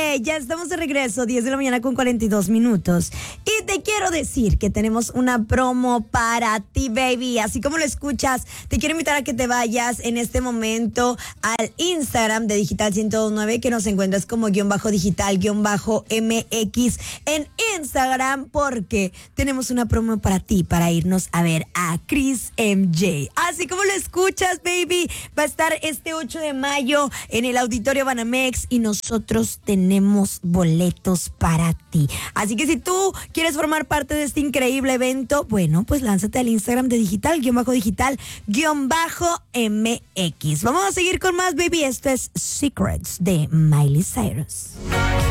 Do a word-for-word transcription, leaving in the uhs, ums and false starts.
Oye, ya estamos de regreso, diez de la mañana con cuarenta y dos minutos. Y te quiero decir que tenemos una promo para ti, baby. Así como lo escuchas, te quiero invitar a que te vayas en este momento al Instagram de Digital ciento nueve, que nos encuentras como guión bajo digital, guión bajo M X en Instagram, porque tenemos una promo para ti, para irnos a ver a Chris M J. Así como lo escuchas, baby, va a estar este ocho de mayo en el Auditorio Banamex y nosotros tenemos boletos para ti. Así que si tú quieres formar parte de este increíble evento, bueno, pues lánzate al Instagram de Digital, guión bajo digital, guión bajo M X. Vamos a seguir con más, baby. Esto es Secrets de Miley Cyrus.